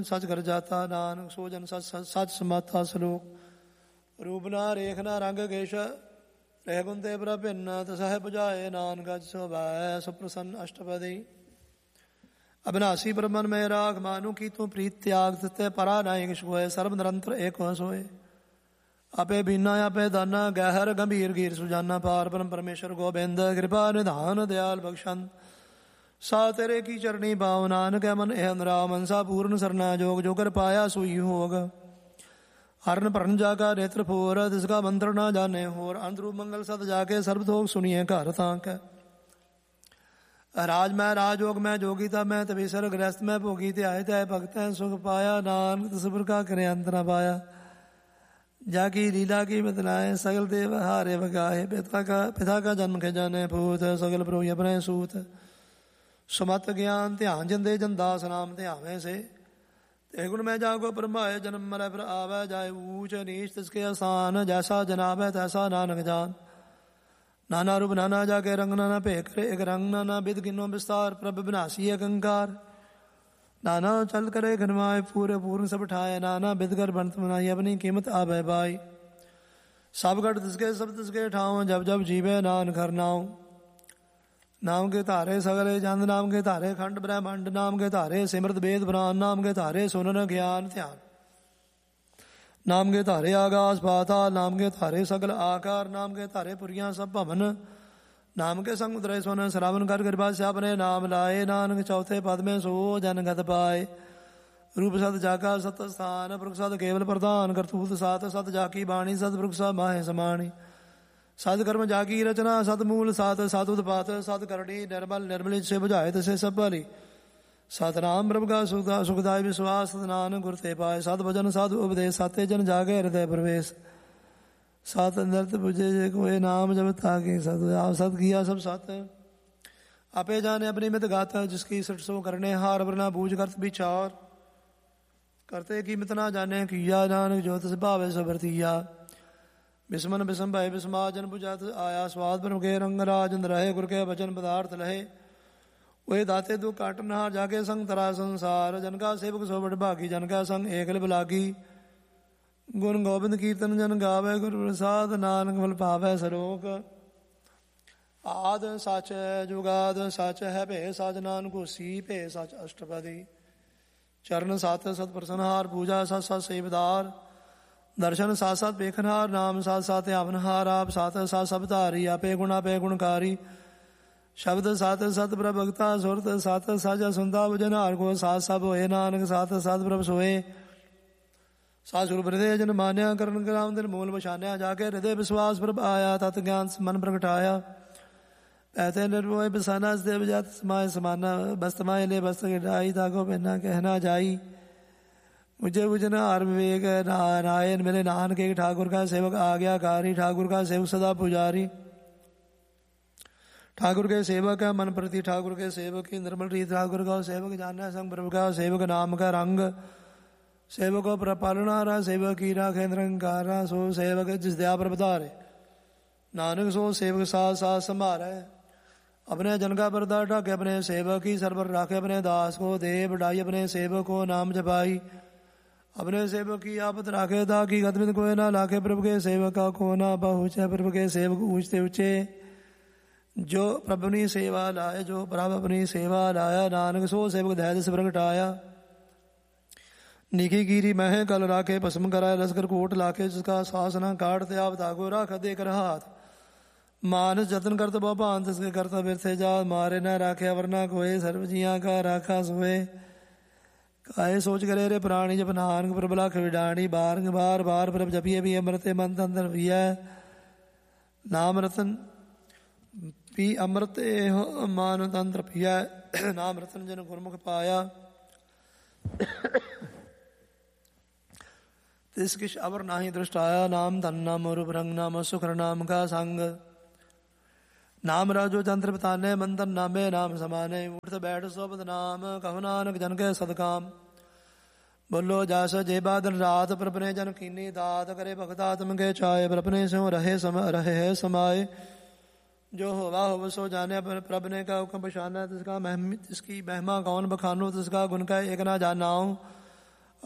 सच कर जाता नानक सो जन सच सच समाता सलोक रूप ना रेख ना रंग केश रह गुंते प्रभिन्न तसह बुझाए नानक स्वभाय सुप्रसन्न अष्टपदी अविनाशी ब्रह्मन में राग मानु की तू प्रीत त्याग तत्ते परा नायक सोए सर्व निरंतर एक हो सोए आपे बीना आपे दाना गहर गंभीर गिर सुजाना पार परम परमेश्वर गोबिंद कृपा निधान दयाल बख्शन सा तेरे की चरणी भाव नानक मन एहन राम मनसा पूर्ण सरना जोग जो कर पाया सुई होग हरण भरण जाका नेत्र फोर तिसका मंत्र ना जाने होर अंतरूप मंगल सत जाके सर्वथोग सुनिए घर तांक राज मैं राजयोग मैं जोगीता मैं तपीसर गृहस्थ मैं भोगी त्याय त्याय भक्त सुख पाया नानक तस्वर का करे अंत न पाया जाकी लीला की बतलाए सगल देव हारे बगाए पिता का जन्म के जाने भूत सगल प्रभु अपने सूत सुमत ज्ञान ध्यान जंदे जन दास नाम ध्यावे से ते गुण में जागो ब्रह्माए जन्म मरै पर आवे जाए ऊंच नीच तिसके आसान जैसा जनाब है तैसा नानक जान नाना रूप नाना जाके रंग नाना पे करे एक रंग नाना विद गिनो विस्तार प्रभ विनाशी कंकार नाना चल करे घनवाए पूरे पूर्ण सब ठाए नाना विद कर बनत बनाई अपनी कीमत आवे बाई सब गढ़ तिसके सब तिसके ठाव जब जब जीवे नान घर नाव नाम के धारे सगले चंद नाम के धारे खंड ब्रह्मांड नाम के धारे सिमृत वेद पुराण नाम के धारे सुनन ज्ञान ध्यान नाम के धारे आकाश पाताल नाम के धारे सगल आकार नाम के धारे पुरियां सब भवन नाम के संग उतरे सोन श्रावण कर कृपा से अपने नाम लाए नानक चौथे पद में सो जनगत पाए रूप सत जाका सत स्थान पुरुष सत केवल प्रधान करतूत सात सत जाकी बाणी सत पुरुष माहे समाणी सत कर्म जाकी रचना सत मूल सात सत उत्पात सत करणी निर्मल निर्मल से बुझाए तसे सब भली सतनाम प्रभु का सुखदाय विश्वास सतनान गुर ते पाए सत भजन साधु उपदेश साते जन जागे हृदय प्रवेश सत नृत बुझे जे कोई नाम जब ताके सत आप सत किया सब सत आपे जाने अपनी मित गाता जिसकी सठ सो करने हार वरना बूझ करत विचार करते कीमत ना जाने किया नानक जो तिस भावे सबरतिया बिस्मन बिस्म भय बिस्माजन बुझात आया स्वाद ब्रह्म के रंग राजन रहे गुर के वचन पदार्थ लहे वही दाते दु काटनहार जाके संग तरा संसार जन का सेवक सो बड़ भागी जन का संग एकल बिलागी गुण गोबिंद कीर्तन जन गावे गुर प्रसाद नानक फल पावे सरोक आद सच जुगाद सच है भे सच नानक सी भे सच अष्टपदी चरण सात सत प्रसन्नहार पूजा सत सत सेवदार दर्शन साथ साथ बेखनहार नाम साथ साथ आवनहार आप साथ साथ सब धारी आपे गुणकारी शब्द साथ सत प्रभक्ता सुरत साथ साजा सुनता भजन हार को साथ सब होए नानक साथ साथ प्रभ सोए सासुर हृदय जन मान्या करण ग्राम दिन मूल बछान्या जाके हृदय विश्वास प्रभ आया तत् ज्ञान मन प्रगटाया ऐसे निर्भय बसाना देव जात समाय समाना बस्तमाय ले बस्त गिराई ताको पहना कहना जाई मुझे बुझना हर विवेक नारायण मेरे नान के ठाकुर का सेवक आज्ञाकारी ठाकुर का सेवक सदा पुजारी ठाकुर के सेवक है मन प्रति ठाकुर के सेवक की निर्मल रीत ठाकुर का सेवक जाना संग प्रभु का सेवक नाम का रंग सेवक को प्रपालना रहा सेवक की राखे निरंकारा सो सेवक जिस दया पर बधारे नानक सो सेवक साथ साथ संभारे अपने जन का बरदा ढाके अपने सेवक की सरबर राखे अपने दास को दे बढ़ाई अपने सेवक को नाम जपाई अपने सेवक की आपत राखे ताकि गदमित कोई ना लाखे प्रभु के सेवक का को ना पहुँचे प्रभु के सेवक ऊंचते ऊंचे जो प्रभु ने सेवा लाए जो प्रभु अपनी सेवा लाया नानक सो सेवक धैर्य से प्रगटाया निकी गिरी मह कल राखे भस्म कराए लश्कर कोट लाखे जिसका शासना काटते आप तागो राख दे कर हाथ मानस जतन करते बाबा अंत इसके करता बिरथे जा मारे न राखे वरना कोई सर्व जिया का राखा सोए काहे सोच करे रे प्राणी जब नानक प्रबला खिडाणी बारंग बार बार प्रभ जपिए भी अमृते मन तंत्र पिया नाम रतन पी अमृत मान तंत्र पिया नाम रतन जन गुरमुख पाया तिस किश अवर नाही दृष्ट आया नाम धन नाम रूप रंग नाम सुखर नाम का संग नाम राजो तंत्र बताने मंत्र नामे नाम समाने उठत बैठ सोबत नाम कहो नानक जन के सदकाम बोलो जास जे बादल रात प्रपने जन कीनी दात करे भगता तुम के चाहे प्रपने से रहे है समाये जो होवा हो सो जाने प्रभ ने का हुक्म पछाना तिसकी महिमा कौन बखानो तिसका गुण का एक ना जाना हूँ